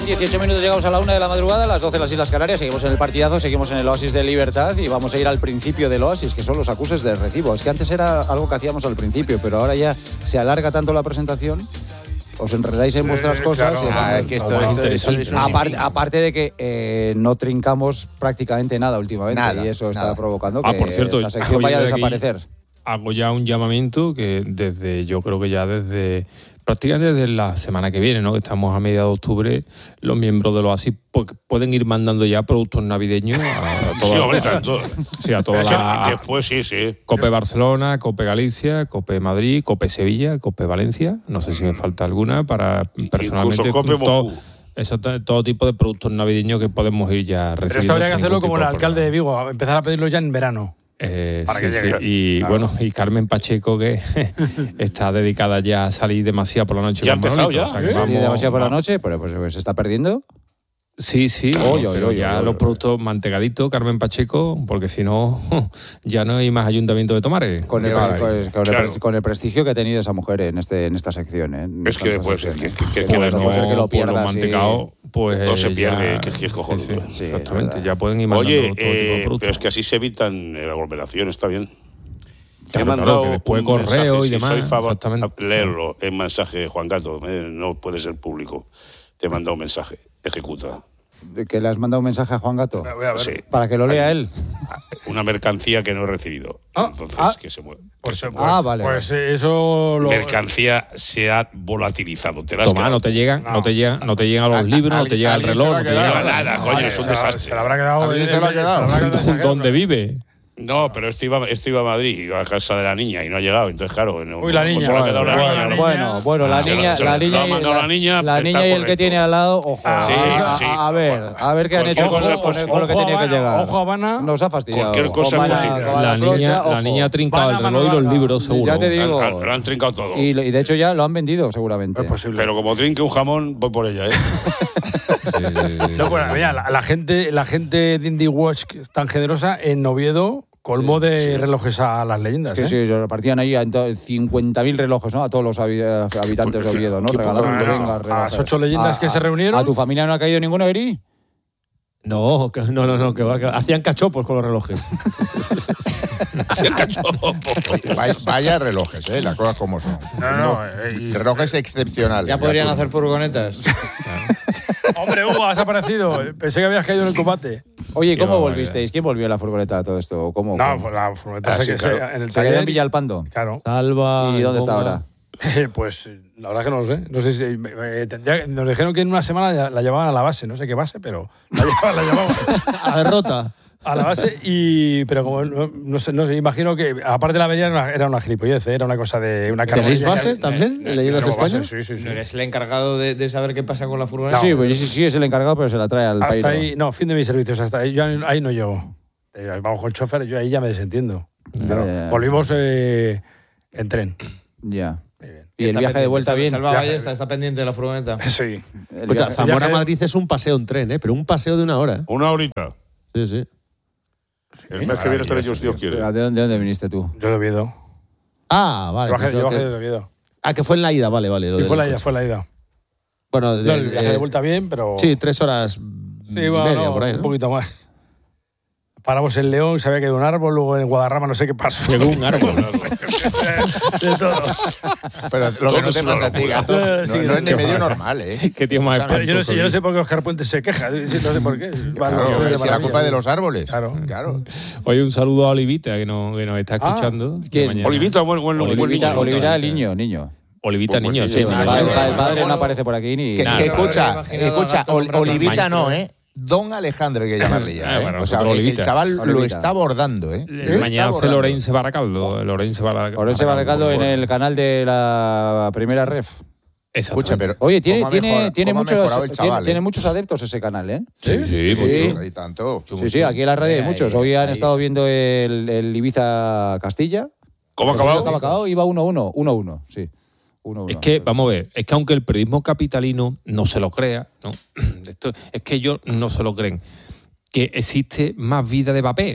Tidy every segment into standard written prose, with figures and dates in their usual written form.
18 minutos, llegamos a la 1 de la madrugada, a las 12 en las Islas Canarias. Seguimos en el partidazo, seguimos en el Oasis de Libertad y vamos a ir al principio del Oasis, que son los acuses de recibo. Es que antes era algo que hacíamos al principio, pero ahora ya se alarga tanto la presentación, os enredáis en vuestras cosas. Claro. Que esto es aparte de que no trincamos prácticamente nada últimamente, y eso está provocando que por cierto, esta sección vaya a desaparecer. Hago ya un llamamiento que yo creo que ya prácticamente desde la semana que viene, ¿no? Que estamos a mediados de octubre, los miembros de los Oasis pueden ir mandando ya productos navideños a todas Después sí. Cope Barcelona, Cope Galicia, Cope Madrid, Cope Sevilla, Cope Valencia. No sé si me falta alguna para personalmente todo tipo de productos navideños que podemos ir ya recibiendo. Pero esto habría que hacerlo como el alcalde de Vigo, empezar a pedirlo ya en verano. Sí. Y bueno, y Carmen Pacheco, que está dedicada ya a salir demasiado por la noche. Ya ha empezado ya. Salir demasiado por la noche, pero pues se está perdiendo. Sí, pero ya los productos mantecaditos, Carmen Pacheco, porque si no, ya no hay más ayuntamiento de Tomares. Con el prestigio que ha tenido esa mujer en esta sección. Es que después que lo pierda, los mantecados, pues no se pierde, que es cojonudo. Sí, exactamente, ya pueden ir mandando todo tipo de productos. Pero es que así se evitan la aglomeración, está bien. Te he mandado después correo y demás. Soy favor leerlo en mensaje, Juan Gato, no puede ser público. Te he mandado un mensaje, ejecuta. ¿Que le has mandado un mensaje a Juan Gato? Sí. Para que lo lea él. Una mercancía que no he recibido. Entonces, que se mueve. Vale. Pues eso mercancía se ha volatilizado. Toma, no te llegan a los libros, no te llega el reloj, no te llega nada, coño, es un desastre. Se le habrá quedado. Junto donde vive. No, pero iba a Madrid, iba a casa de la niña y no ha llegado, entonces claro, la niña. Bueno, la niña y el que tiene al lado, ojo. Sí. A ver qué han hecho con lo que tenía que llegar. Ojo, Habana. Nos ha fastidiado. Cualquier cosa la niña ha trincado el reloj y los libros, seguro. Ya te digo. Lo han trincado todo. Y de hecho ya lo han vendido, seguramente. Es posible. Pero como trinque un jamón, voy por ella, ¿eh? No, bueno, mira, la gente de Indie Watch tan generosa en Oviedo colmó de relojes a las leyendas. Sí, repartían ahí 50.000 relojes, ¿no? A todos los habitantes de Oviedo, ¿no? Regalaron relojes. A las 8 leyendas que se reunieron. ¿A tu familia no ha caído ninguno, Eri? No, que hacían cachopos con los relojes. Hacían cachopos. Vaya relojes, las cosas como son. Relojes excepcionales. Ya podrían hacer furgonetas. Hombre, Hugo, has aparecido. Pensé que habías caído en el combate. Oye, ¿cómo volvisteis? ¿Quién volvió a la furgoneta a todo esto? ¿Cómo? No, la furgoneta en el taller. ¿Se quedó en Villalpando? Claro. Salva. ¿Y dónde está ahora? Pues la verdad que no lo sé. No sé si nos dijeron que en una semana la llevaban a la base, no sé qué base, pero la llevaban a derrota. A la base, pero como no sé, imagino que aparte de la avería era una gilipollez, era una cosa de una carga. ¿Tenéis base también? ¿Leyendas España? Sí. ¿No eres el encargado de saber qué pasa con la furgoneta? No. Sí, es el encargado, pero se la trae al país. Hasta ahí, fin de mis servicios, hasta ahí. Yo ahí no llego. Vamos con el chofer, yo ahí ya me desentiendo. Volvimos en tren. Ya. ¿Y el viaje de vuelta bien? Salva Ballesta está pendiente de la furgoneta. Sí. Zamora a Madrid es un paseo en tren, pero un paseo de 1 hora. 1 horita. Sí. El mes que viene estaré yo, si Dios quiere. ¿De dónde viniste tú? Yo de Oviedo. Ah, vale. Yo bajé de Oviedo. Que fue en la ida, vale. Fue la ida. Bueno, el viaje de vuelta bien, pero... Sí, 3 horas media por ahí, ¿no? Un poquito más. Paramos en León, se había quedado un árbol, luego en Guadarrama no sé qué pasó. Llegó un árbol. De todo. Pero lo que no te pasa a ti, Gato, no es ni medio normal, ¿eh? Qué tío más espantoso. Yo no sé por qué Óscar Puente se queja, no sé por qué. Claro, si la culpa de los árboles. Claro. Oye, un saludo a Olivita, que nos está escuchando. Olivita, Olivita, niño. Olivita, niño, sí. El padre no aparece por aquí ni... Escucha, Olivita no, ¿eh? Don Alejandro hay que llamarle ya, ¿eh? O sea, el chaval lo está abordando, ¿eh? Mañana hace Lorenzo Baracaldo. Lorenzo Baracaldo en el canal de la Primera Ref. Escucha, pero oye, tiene muchos adeptos ese canal, ¿eh? Sí, mucho. Y tanto. Sí, aquí en la radio hay muchos. Hoy han estado viendo el Ibiza Castilla. ¿Cómo ha acabado? Iba 1-1, sí. 1-1. Es que, vamos a ver, es que aunque el periodismo capitalino no se lo crea, ¿no? Es que ellos no se lo creen, que existe más vida de papel.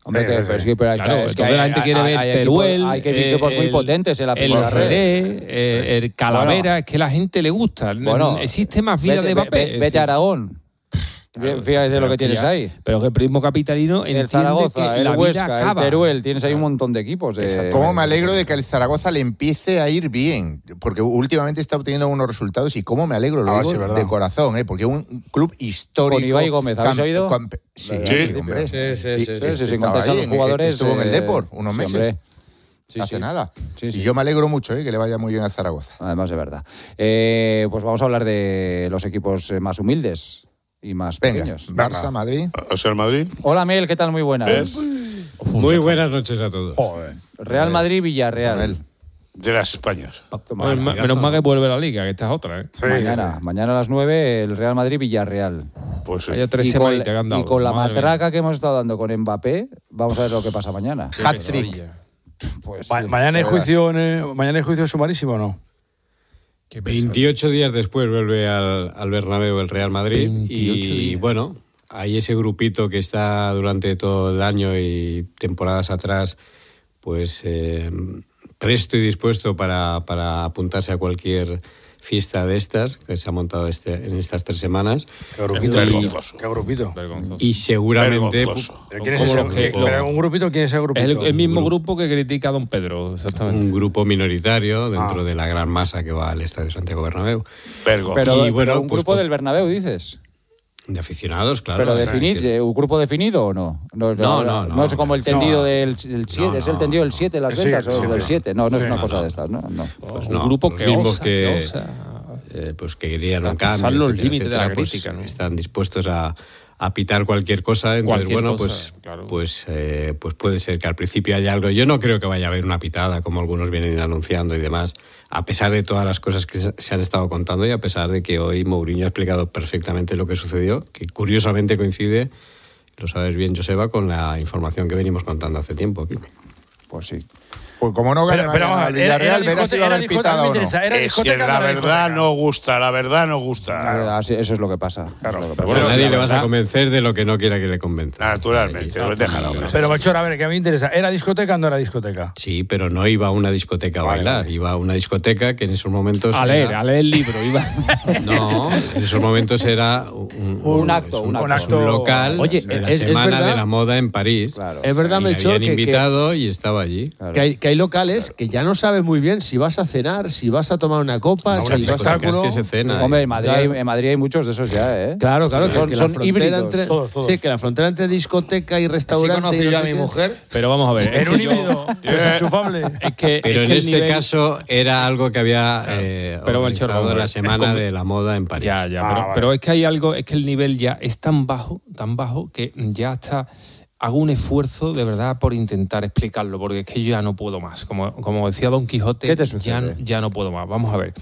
Hombre, pero es que la gente quiere ver Teruel, hay equipos muy potentes en la primera red. El Calavera, es que a la gente le gusta. Existe más vida de Mbappé. Vete a Aragón. Fíjate lo que tienes ahí. Pero que el prismo capitalino el Zaragoza, que el la Huesca, vida acaba. el Teruel, tienes ahí un montón de equipos. Cómo me alegro de que el Zaragoza le empiece a ir bien, porque últimamente está obteniendo unos resultados y cómo me alegro, lo digo de corazón, porque un club histórico. Con Ibai Gómez, ¿habéis oído? Sí, hombre. Sí. Sin contar a los jugadores. Estuvo en el Depor unos meses. Hombre. Hace nada. Y yo me alegro mucho que le vaya muy bien al Zaragoza. Además, de verdad. Pues vamos a hablar de los equipos más humildes y más pequeños. Barça, Madrid. O sea, el Madrid. Hola, Mel, ¿qué tal? Muy buenas. Muy buenas noches a todos. Joder. Real Madrid, Villarreal. De las Españas. Menos mal que vuelve la Liga, que esta es otra. Sí. Mañana a las 9, el Real Madrid, Villarreal. Pues sí. Hay 3 semanitas que han dado. Y con la Madre matraca mía. que hemos estado dando con Mbappé, vamos a ver lo que pasa mañana. Hat-trick. Pues, ¿Mañana hay juicio sumarísimo o no? 28 días después vuelve al Bernabéu el Real Madrid. 28 y días. bueno, hay ese grupito que está durante todo el año y temporadas atrás, pues presto y dispuesto para apuntarse a cualquier fiesta de estas que se ha montado en estas 3 semanas. Qué grupito. Vergonzoso. Qué grupito. Vergonzoso. Y seguramente... Vergonzoso. ¿Pero quién es ese grupo? ¿Pero un grupito? ¿Quién es ese grupito? Es el mismo grupo que critica a don Pedro, exactamente. Un grupo minoritario dentro de la gran masa que va al Estadio Santiago Bernabéu. Vergonzoso. Pero, Y bueno, un pues, grupo del Bernabéu, dices. De aficionados, claro. Pero Es decir, ¿un grupo definido o no? No es como el tendido del 7, es el tendido del 7 las Sí, ventas o sí, el del sí. 7. No es una Sí, cosa de estas, ¿no? Pues Un no, grupo los que mismos osa, que osa. que querían un Traspasar cambio, los etcétera, límites de la etcétera, crítica, ¿no? Están dispuestos a pitar cualquier cosa. Entonces, Cualquier bueno, cosa, claro. pues puede ser que al principio haya algo. Yo no creo que vaya a haber una pitada, como algunos vienen anunciando y demás, a pesar de todas las cosas que se han estado contando y a pesar de que hoy Mourinho ha explicado perfectamente lo que sucedió, que curiosamente coincide, lo sabes bien, Joseba, con la información que venimos contando hace tiempo aquí. Pues sí. Pues como no gane al Villarreal, verás si va a haber pitada o no. Es que la verdad no gusta, la verdad no gusta. Eso es lo que pasa. Claro. Pero a nadie le vas a convencer de lo que no quiera que le convenza. Naturalmente, déjalo. Pero, Melchor, a ver, que a mí me interesa. ¿Era discoteca o no era discoteca? Sí, pero no iba a una discoteca a bailar, iba a una discoteca que en esos momentos... A leer el libro. Iba. No, en esos momentos era un acto, un local de la Semana de la Moda en París. Claro. Es verdad, Y Melchor, le habían invitado y estaba allí. Claro. que hay locales que ya no sabes muy bien si vas a cenar, si vas a tomar una copa, No, si una vas a... discoteca. Es que se cena. Hombre, en Madrid hay muchos de esos ya, ¿eh? Claro, Son que la frontera híbridos. entre, Todos. Sí, que la frontera entre discoteca y restaurante... ¿Sí conocí y no yo a sé mi qué. mujer? Pero vamos a ver. Era un híbrido desenchufable. Pero en este caso era algo que había Pero, Melchor, organizado vamos a la ver, Semana es de la Moda en París. Pero es que hay algo, es que el nivel ya es tan bajo que ya está... Hago un esfuerzo de verdad por intentar explicarlo, porque es que yo ya no puedo más. Como decía Don Quijote, ¿Qué te sucede? ya no puedo más. Vamos a ver.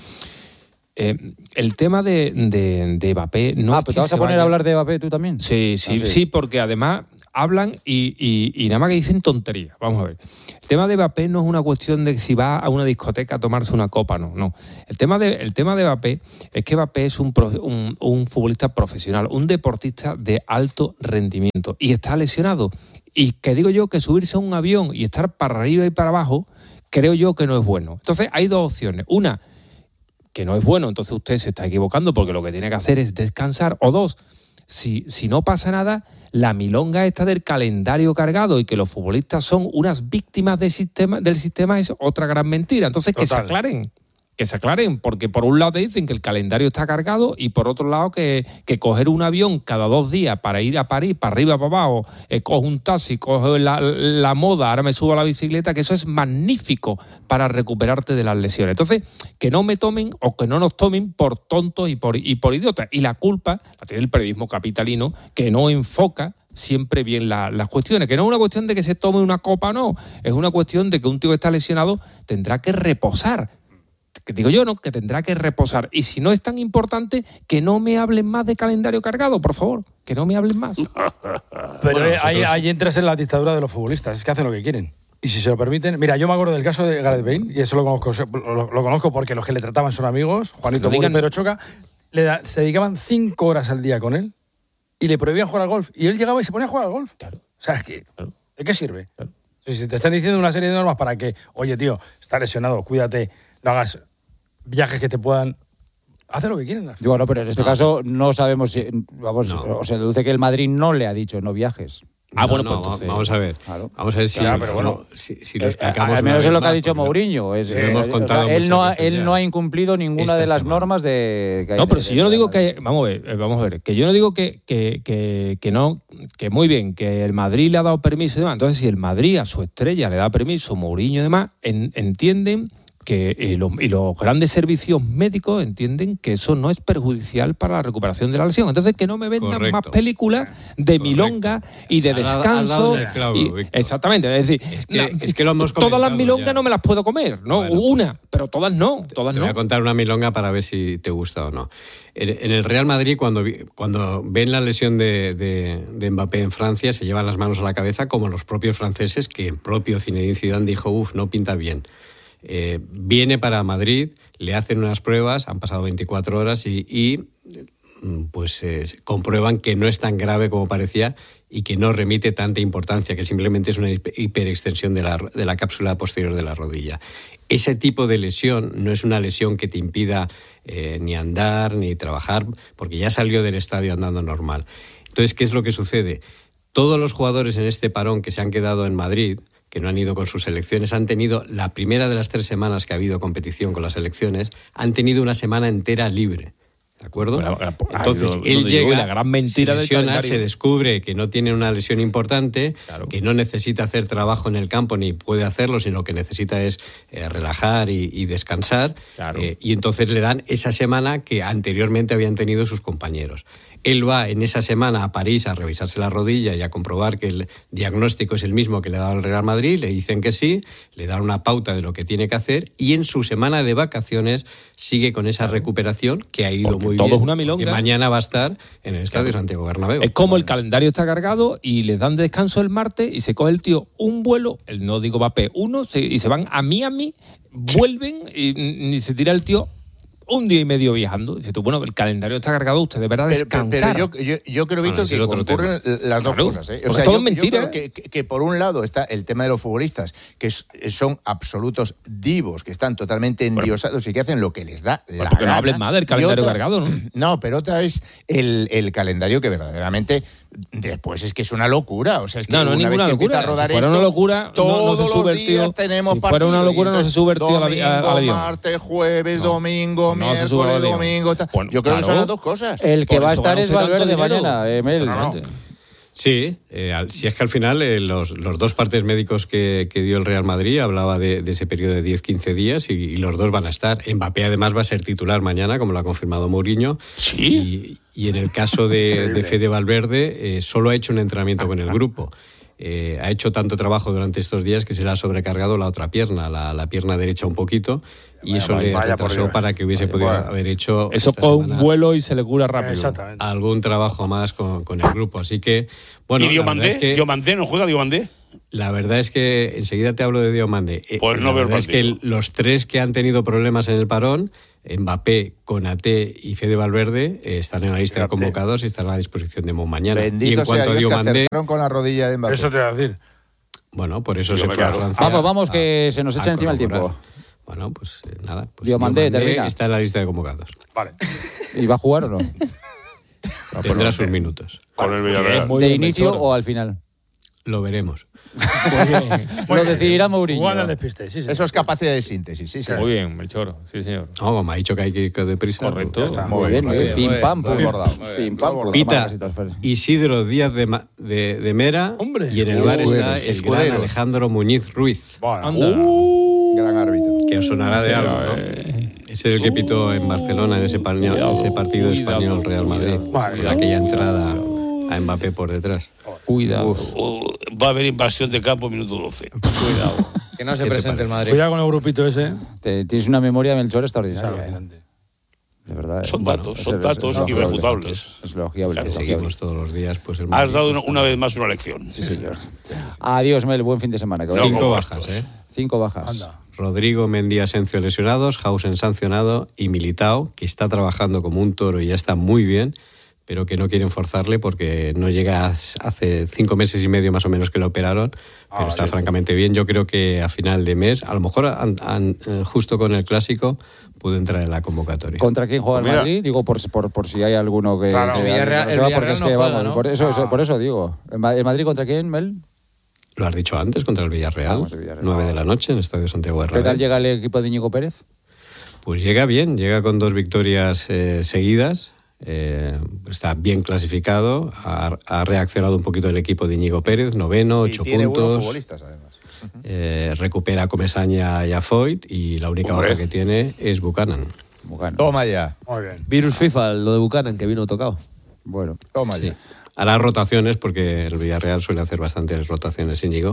El tema de Mbappé no es ¿pero que te vas se a poner vaya- a hablar de Mbappé tú también? Sí, porque además hablan y nada más que dicen tonterías. Vamos a ver. El tema de Mbappé no es una cuestión de si va a una discoteca a tomarse una copa, no. El tema de Mbappé es que Mbappé es un futbolista profesional, un deportista de alto rendimiento y está lesionado. Y que digo yo que subirse a un avión y estar para arriba y para abajo, creo yo que no es bueno. Entonces hay dos opciones. Una, que no es bueno, entonces usted se está equivocando porque lo que tiene que hacer es descansar. O dos, si no pasa nada, la milonga esta del calendario cargado y que los futbolistas son unas víctimas del sistema es otra gran mentira. Entonces que se aclaren, porque por un lado te dicen que el calendario está cargado y por otro lado que coger un avión cada 2 días para ir a París, para arriba, para abajo, coge un taxi, coge la moda, ahora me subo a la bicicleta, que eso es magnífico para recuperarte de las lesiones. Entonces, que no me tomen o que no nos tomen por tontos y por idiotas. Y la culpa la tiene el periodismo capitalino, que no enfoca siempre bien las cuestiones, que no es una cuestión de que se tome una copa, no, es una cuestión de que un tío que está lesionado tendrá que reposar. Que digo yo, ¿no? Que tendrá que reposar. Y si no es tan importante, que no me hablen más de calendario cargado, por favor. Que no me hablen más. Pero ahí entras en la dictadura de los futbolistas. Es que hacen lo que quieren. Y si se lo permiten... Mira, yo me acuerdo del caso de Gareth Bale, y eso lo conozco porque los que le trataban son amigos, Juanito Muro y Pedro Choca, se dedicaban 5 horas al día con él y le prohibían jugar al golf. Y él llegaba y se ponía a jugar al golf. Claro. O sea, es que... Claro. ¿De qué sirve? Claro. Si te están diciendo una serie de normas para que, oye, tío, está lesionado, cuídate, no hagas viajes que te puedan... Hace lo que quieren. Bueno, pero en este caso no sabemos si... O se deduce que el Madrid no le ha dicho no viajes. Pues entonces, vamos a ver. Claro. Vamos a ver si, pero bueno, si lo explicamos. Al menos es lo que ha dicho Mourinho. Él no ha incumplido ninguna de las normas de... No, pero si yo no digo que... Vamos a ver. Que yo no digo que no... Que muy bien, que el Madrid le ha dado permiso y demás. Entonces, si el Madrid a su estrella le da permiso, Mourinho y demás, entienden... y los grandes servicios médicos entienden que eso no es perjudicial para la recuperación de la lesión. Entonces, que no me vendan más películas de milonga y de descanso. Exactamente. Es decir, es que lo hemos todas las milongas no me las puedo comer, ¿no? Bueno, una, pero todas no. Te voy a contar una milonga para ver si te gusta o no. En el Real Madrid, cuando ven la lesión de Mbappé en Francia, se llevan las manos a la cabeza, como los propios franceses, que el propio Zinedine Zidane dijo, no pinta bien. Viene para Madrid, le hacen unas pruebas, han pasado 24 horas y comprueban que no es tan grave como parecía y que no remite tanta importancia, que simplemente es una hiperextensión de la cápsula posterior de la rodilla. Ese tipo de lesión no es una lesión que te impida ni andar ni trabajar, porque ya salió del estadio andando normal. Entonces, ¿qué es lo que sucede? Todos los jugadores en este parón que se han quedado en Madrid, que no han ido con sus selecciones, han tenido, la primera de las 3 semanas que ha habido competición con las selecciones, han tenido una semana entera libre, ¿de acuerdo? Bueno, entonces, él llega, la gran mentira se lesiona, se descubre que no tiene una lesión importante, que no necesita hacer trabajo en el campo ni puede hacerlo, sino que necesita es relajar y descansar, y entonces le dan esa semana que anteriormente habían tenido sus compañeros. Él va en esa semana a París a revisarse la rodilla y a comprobar que el diagnóstico es el mismo que le ha dado el Real Madrid, le dicen que sí, le dan una pauta de lo que tiene que hacer y en su semana de vacaciones sigue con esa recuperación que ha ido muy bien. Todo es una milonga. Y mañana va a estar en el Estadio Santiago Bernabéu. Es como el calendario está cargado y les dan descanso el martes y se coge el tío un vuelo, no digo Mbappé, y se van a Miami, vuelven y se tira el tío un día y medio viajando. Dices tú, bueno, el calendario está cargado, usted deberá descansar. Pero yo creo, Víctor, que concurren las dos cosas. O sea, todo es mentira. Yo creo que por un lado está el tema de los futbolistas, que son absolutos divos, que están totalmente endiosados y que hacen lo que les da la gana. Porque no hables más del calendario cargado, ¿no? No, pero otra es el calendario que verdaderamente... Después es que es una locura, o sea, es que no una vez que empieza a rodar si fuera una locura, todos no se sube los días tenemos si fuera una locura no se sube el tío al avión. Martes, jueves, domingo, miércoles, domingo. Bueno, yo creo que son las dos cosas. El que va a estar es Valverde mañana, Mel. Sí, si es que al final los 2 partes médicos que dio el Real Madrid hablaba de ese periodo de 10-15 días y los 2 van a estar. Mbappé además va a ser titular mañana, como lo ha confirmado Mourinho. Sí. Y en el caso de Fede Valverde, solo ha hecho un entrenamiento con el grupo. Ha hecho tanto trabajo durante estos días que se le ha sobrecargado la otra pierna, la pierna derecha un poquito, y eso le retrasó para que hubiese podido haber hecho eso con un vuelo y se le cura rápido. Algún trabajo más con el grupo. Así que, bueno, ¿y Diomandé? ¿Diomandé no juega Diomandé? La verdad es que enseguida te hablo de Diomandé. Pues no la veo verdad es que los 3 que han tenido problemas en el parón, Mbappé, Konaté y Fede Valverde, están en la lista de convocados y están a la disposición de mañana. Bendito y en cuanto sea a Diomandé, que con la rodilla de Mbappé. Eso te voy a decir. Bueno, por eso se fue a Francia. Vamos, que se nos echa encima el tiempo. Bueno, pues nada. Diomandé termina. Está en la lista de convocados. Vale. ¿Y va a jugar o no? Tendrá sus minutos. Con el Villarreal. ¿De inicio o al final? Lo veremos. Lo decidirá Mourinho. Jugando al despiste, sí, eso es capacidad de síntesis, sí, Muy bien, Melchor, sí, señor. No, como ha dicho que hay que ir deprisa. Correcto. Muy bien. Pim pam, pum, bordado. Pita Isidro Díaz de Mera. Hombre. Y en el bar está el gran Alejandro Muñiz Ruiz. Gran árbitro. Que os sonará de algo, ¿no? Es el que pitó en Barcelona en ese partido español Real Madrid. Con aquella entrada a Mbappé por detrás. Cuidado. Va a haber invasión de campo minuto 12. Cuidado. Que no se presente el Madrid. Cuidado con el grupito ese. Tienes una memoria, Melchor, extraordinaria. De verdad. Son datos irrefutables. Es logiable. Seguimos todos los días. Pues Has dado una vez más una lección. Sí, señor. Adiós, Mel. Buen fin de semana. 5 bajas, 5 bajas. Anda. Rodrigo, Mendy, Asencio lesionados, Hausen sancionado y Militao, que está trabajando como un toro y ya está muy bien, pero que no quieren forzarle porque no llega hace 5 meses y medio más o menos que lo operaron, pero está francamente bien. Yo creo que a final de mes, a lo mejor justo con el Clásico, puede entrar en la convocatoria. ¿Contra quién juega el Madrid? Digo, por si hay alguno que... Claro, el Villarreal porque es no que, juega, vamos, ¿no? por eso digo. ¿El Madrid contra quién, Mel? Lo has dicho antes, contra el Villarreal, 9 de la noche en el Estadio Santiago Bernabéu. ¿Qué tal llega el equipo de Íñigo Pérez? Pues llega bien, llega con 2 victorias seguidas. Está bien clasificado, ha reaccionado un poquito el equipo de Íñigo Pérez, 9º, 8 tiene puntos. buenos futbolistas, además. Recupera a Comesaña y a Foyt, y la única baja que tiene es Buchanan. Toma ya. Muy bien. Virus FIFA, lo de Buchanan, que vino tocado. Bueno, Toma ya. Hará rotaciones porque el Villarreal suele hacer bastantes rotaciones, Íñigo.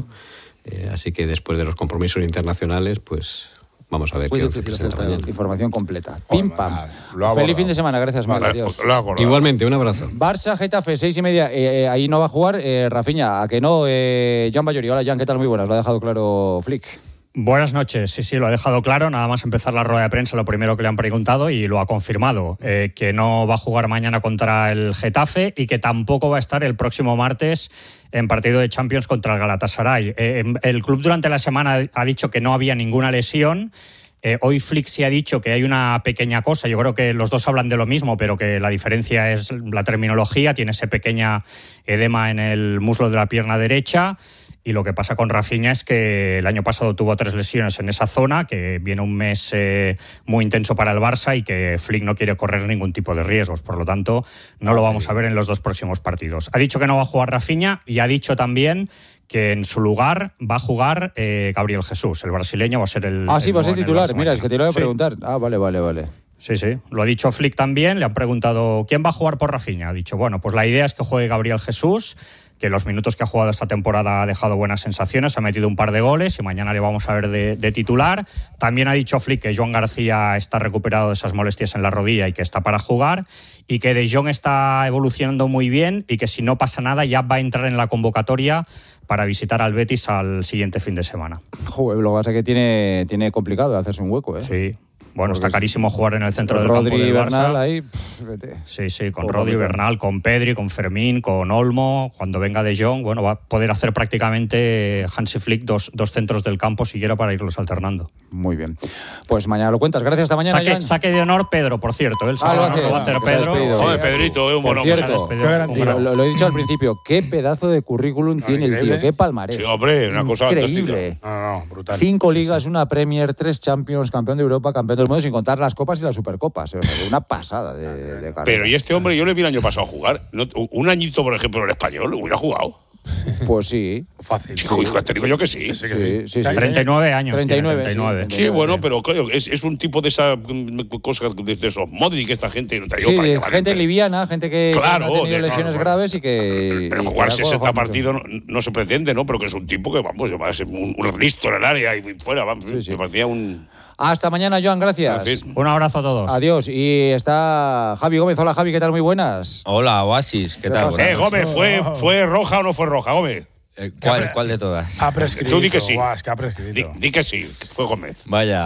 Así que después de los compromisos internacionales, pues vamos a ver qué once presenta mañana. Información completa. Pim, pam. Lo ha Feliz abordado. fin de semana, gracias, Mal. Adiós. Igualmente, un abrazo. Barça, Getafe, 6:30. Ahí no va a jugar Rafinha. ¿A que no? Jan Bayori. Hola, Jan, ¿qué tal? Muy buenas. Lo ha dejado claro Flick. Buenas noches, sí, lo ha dejado claro, nada más empezar la rueda de prensa, lo primero que le han preguntado y lo ha confirmado, que no va a jugar mañana contra el Getafe y que tampoco va a estar el próximo martes en partido de Champions contra el Galatasaray. El club durante la semana ha dicho que no había ninguna lesión. Hoy Flick sí ha dicho que hay una pequeña cosa, yo creo que los dos hablan de lo mismo, pero que la diferencia es la terminología, tiene ese pequeña edema en el muslo de la pierna derecha. Y lo que pasa con Rafinha es que el año pasado tuvo 3 lesiones en esa zona, que viene un mes muy intenso para el Barça y que Flick no quiere correr ningún tipo de riesgos. Por lo tanto, no lo vamos a ver en los 2 próximos partidos. Ha dicho que no va a jugar Rafinha y ha dicho también que en su lugar va a jugar Gabriel Jesús. El brasileño va a ser el... Sí, va a ser titular. Mira, es que te lo voy a preguntar. Sí. Vale. Sí, lo ha dicho Flick también. Le han preguntado ¿quién va a jugar por Rafinha? Ha dicho, bueno, pues la idea es que juegue Gabriel Jesús, que los minutos que ha jugado esta temporada ha dejado buenas sensaciones, ha metido un par de goles y mañana le vamos a ver de titular. También ha dicho Flick que Joan García está recuperado de esas molestias en la rodilla y que está para jugar, y que De Jong está evolucionando muy bien y que si no pasa nada ya va a entrar en la convocatoria para visitar al Betis al siguiente fin de semana. Joder, lo que pasa es que tiene complicado hacerse un hueco, ¿eh? Sí. Bueno, está carísimo jugar en el centro del Rodri campo del Barça. Bernal ahí, vete. Sí, con Rodri, Bernal, con Pedri, con Fermín, con Olmo. Cuando venga De Jong, bueno, va a poder hacer prácticamente Hansi Flick dos centros del campo siquiera para irlos alternando. Muy bien. Pues mañana lo cuentas. Gracias, hasta mañana. Saque de honor Pedro, por cierto. El sábado lo va a hacer Pedro. Joder, Pedrito, un por cierto, lo he dicho al principio, qué pedazo de currículum tiene el tío, qué palmarés. Sí, hombre, una cosa increíble. No, brutal. 5 ligas, una Premier, 3 Champions, campeón de Europa, campeón del mundo, sin contar las copas y las supercopas. Una pasada de carrera. Pero y este hombre, yo le vi el año pasado jugar. Un añito, por ejemplo, en el Español, hubiera jugado. Pues sí. Fácil. Hijo, te digo yo que sí. Sí. 39 años. 39. Sí, bueno, pero claro, es un tipo de esa cosa, de esos Modric, esta gente. Sí, gente liviana, gente que claro, no ha tenido lesiones graves y que... Pero jugar 60 partidos no se pretende, ¿no? Pero que es un tipo que, vamos, va a ser un listo en el área y fuera, vamos. Sí. Me parecía un... Hasta mañana, Joan, gracias. Un abrazo a todos. Adiós. Y está Javi Gómez. Hola, Javi, ¿qué tal? Muy buenas. Hola, Oasis, ¿qué tal? Gómez, ¿fue roja o no fue roja, Gómez? ¿Cuál de todas? Ha prescrito. Tú di que sí. Guas, que ha prescrito. Di que sí, fue Gómez.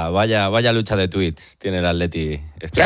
Vaya lucha de tweets tiene el Atleti.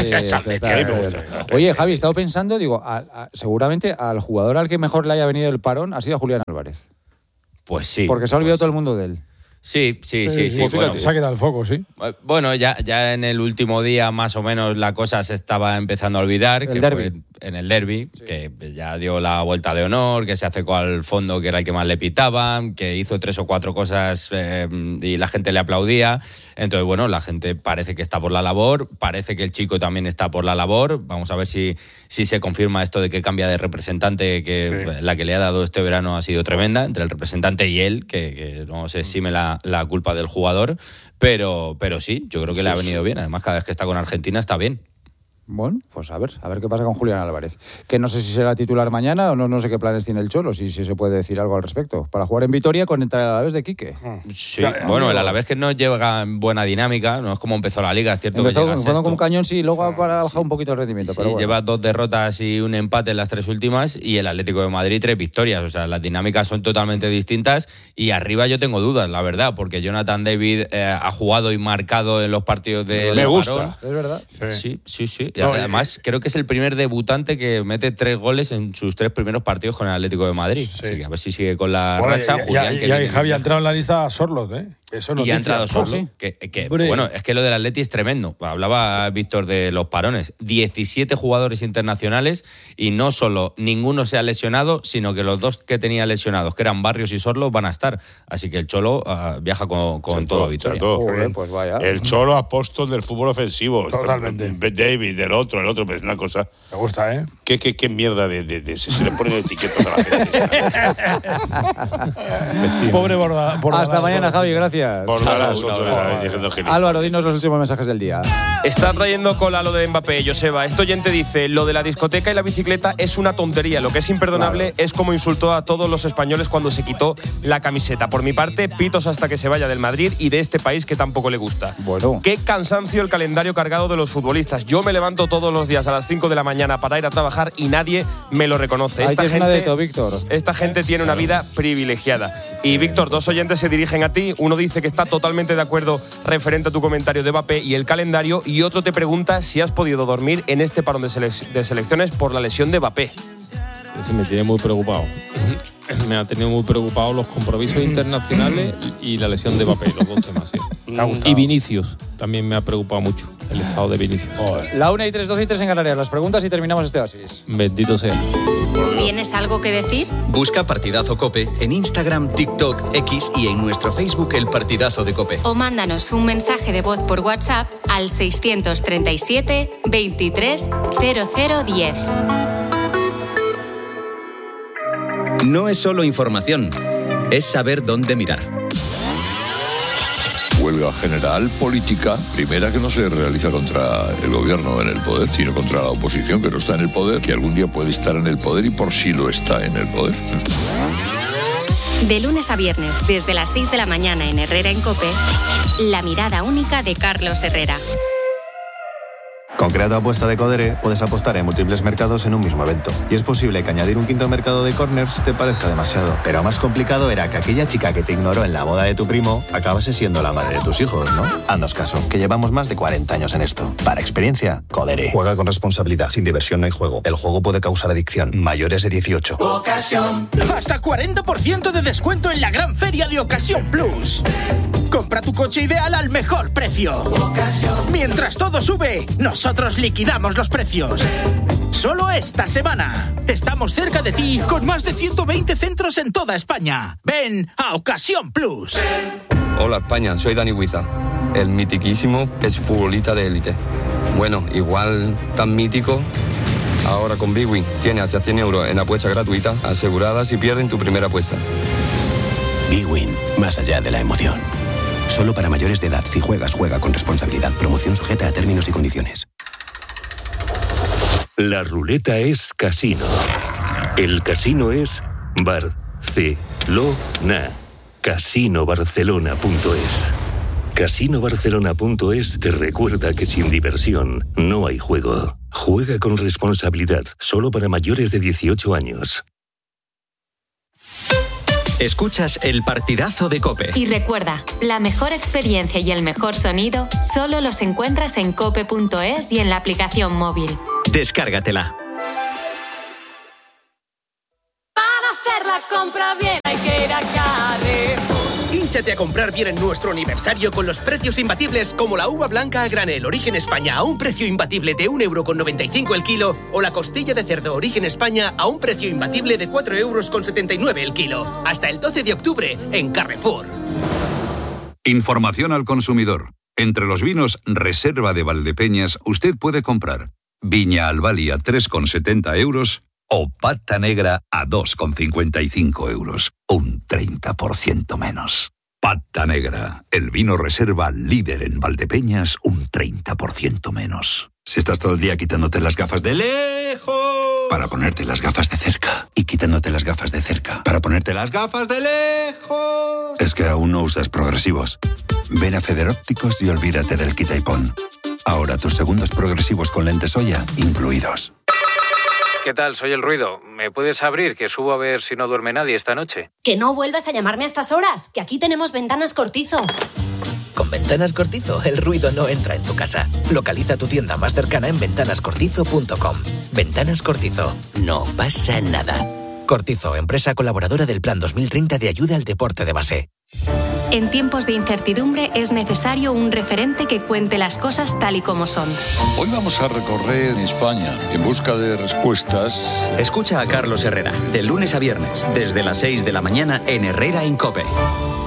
Oye, Javi, he estado pensando, digo, seguramente al jugador al que mejor le haya venido el parón ha sido a Julián Álvarez. Pues sí. Porque se ha olvidado todo el mundo de él. Sí. Pues Bueno, fíjate, se ha quedado el foco, sí. Bueno, ya en el último día más o menos la cosa se estaba empezando a olvidar. El derbi. Fue en el derbi, que ya dio la vuelta de honor, que se acercó al fondo que era el que más le pitaban, que hizo 3 o 4 cosas y la gente le aplaudía. Entonces, bueno, la gente parece que está por la labor, parece que el chico también está por la labor. Vamos a ver si se confirma esto de que cambia de representante, que la que le ha dado este verano ha sido tremenda, entre el representante y él, que no se exime la culpa del jugador, pero sí, yo creo que le ha venido bien. Además, cada vez que está con Argentina está bien. Bueno, pues a ver qué pasa con Julián Álvarez. Que no sé si será titular mañana o no sé qué planes tiene el Cholo, si se puede decir algo al respecto. Para jugar en Vitoria con el Alavés de Quique. Sí, bueno, el Alavés que no lleva buena dinámica, no es como empezó la Liga, es cierto que llega jugando como un cañón, sí, luego ha bajado un poquito el rendimiento. Sí, pero bueno. Lleva 2 derrotas y un empate en las 3 últimas y el Atlético de Madrid 3 victorias. O sea, las dinámicas son totalmente distintas y arriba yo tengo dudas, la verdad, porque Jonathan David ha jugado y marcado en los partidos de Me gusta. Es verdad. Sí. Y además, creo que es el primer debutante que mete 3 goles en sus 3 primeros partidos con el Atlético de Madrid. Sí. Así que a ver si sigue con la racha. Y Javi ha entrado en la lista Sorloth, ¿eh? Y ha entrado Sorloth. Bueno, es que lo del Atleti es tremendo. Hablaba Víctor de los parones. 17 jugadores internacionales y no solo ninguno se ha lesionado, sino que los 2 que tenía lesionados, que eran Barrios y Sorloth, van a estar. Así que el Cholo viaja con todo Vitoria. Pues vaya. El Cholo apóstol del fútbol ofensivo. Totalmente. David, el otro, pues es una cosa. Me gusta, ¿eh? ¿Qué mierda de se le ponen etiquetas a la gente? Pobre Borda. Hasta mañana, Javi, gracias. Álvaro, dinos los últimos mensajes del día. Está trayendo cola lo de Mbappé, Joseba. Este oyente dice, lo de la discoteca y la bicicleta es una tontería. Lo que es imperdonable es como insultó a todos los españoles cuando se quitó la camiseta. Por mi parte, pitos hasta que se vaya del Madrid y de este país que tampoco le gusta. Bueno. Qué cansancio el calendario cargado de los futbolistas. Yo me levanto todos los días a las 5 de la mañana para ir a trabajar y nadie me lo reconoce. Esta gente tiene una vida privilegiada. Y Víctor, 2 oyentes se dirigen a ti. Uno dice que está totalmente de acuerdo referente a tu comentario de Mbappé y el calendario, y otro te pregunta si has podido dormir en este parón de selecciones por la lesión de Mbappé. Ese me tiene muy preocupado. Me ha tenido muy preocupado los compromisos internacionales y la lesión de Mbappé, los 2 temas, sí. Y Vinicius, también me ha preocupado mucho el estado de Vinicius. La 1:03, 12:03 en Canarias. Las preguntas y terminamos este oasis. Bendito sea. ¿Tienes algo que decir? Busca Partidazo COPE en Instagram, TikTok, X y en nuestro Facebook El Partidazo de COPE. O mándanos un mensaje de voz por WhatsApp al 637 23 0010. No es solo información, es saber dónde mirar. Huelga general política, primera que no se realiza contra el gobierno en el poder, sino contra la oposición que no está en el poder, que algún día puede estar en el poder y por sí lo está en el poder. De lunes a viernes, desde las 6 de la mañana en Herrera en COPE, la mirada única de Carlos Herrera. Con Creato Apuesta de Codere puedes apostar en múltiples mercados en un mismo evento. Y es posible que añadir un quinto mercado de corners te parezca demasiado. Pero más complicado era que aquella chica que te ignoró en la boda de tu primo acabase siendo la madre de tus hijos, ¿no? Haznos caso, que llevamos más de 40 años en esto. Para experiencia, Codere. Juega con responsabilidad. Sin diversión no hay juego. El juego puede causar adicción. Mayores de 18. Ocasión. Hasta 40% de descuento en la gran feria de Ocasión Plus. Compra tu coche ideal al mejor precio. Mientras todo sube, nosotros liquidamos los precios. Solo esta semana. Estamos cerca de ti con más de 120 centros en toda España. Ven a Ocasión Plus. Hola España, soy Dani Huiza. El mitiquísimo es futbolista de élite. Bueno, igual tan mítico. Ahora con Bwin tiene hasta 100 euros en apuesta gratuita asegurada si pierden tu primera apuesta. Bwin, más allá de la emoción. Solo para mayores de edad. Si juegas, juega con responsabilidad. Promoción sujeta a términos y condiciones. La ruleta es casino. El casino es Barcelona. Casinobarcelona.es. Casinobarcelona.es te recuerda que sin diversión no hay juego. Juega con responsabilidad. Solo para mayores de 18 años. Escuchas El Partidazo de COPE. Y recuerda, la mejor experiencia y el mejor sonido solo los encuentras en cope.es y en la aplicación móvil. Descárgatela. Para hacer la compra bien hay que ir a Carrefour. Hínchate a comprar bien en nuestro aniversario con los precios imbatibles como la uva blanca a granel Origen España a un precio imbatible de 1,95 € el kilo o la costilla de cerdo Origen España a un precio imbatible de 4,79 € el kilo. Hasta el 12 de octubre en Carrefour. Información al consumidor. Entre los vinos Reserva de Valdepeñas usted puede comprar Viña Albali a 3,70 € o Pata Negra a 2,55 €. Un 30% menos. Pata Negra, el vino reserva líder en Valdepeñas, un 30% menos. Si estás todo el día quitándote las gafas de lejos para ponerte las gafas de cerca y quitándote las gafas de cerca para ponerte las gafas de lejos, es que aún no usas progresivos. Ven a Federópticos y olvídate del quita y pon. Ahora tus segundos progresivos con lentes Oya incluidos. ¿Qué tal? Soy El Ruido. ¿Me puedes abrir? Que subo a ver si no duerme nadie esta noche. Que no vuelvas a llamarme a estas horas, que aquí tenemos ventanas Cortizo. Con Ventanas Cortizo, el ruido no entra en tu casa. Localiza tu tienda más cercana en ventanascortizo.com. Ventanas Cortizo. No pasa nada. Cortizo, empresa colaboradora del Plan 2030 de ayuda al deporte de base. En tiempos de incertidumbre es necesario un referente que cuente las cosas tal y como son. Hoy vamos a recorrer España en busca de respuestas. Escucha a Carlos Herrera, de lunes a viernes, desde las 6 de la mañana en Herrera en COPE.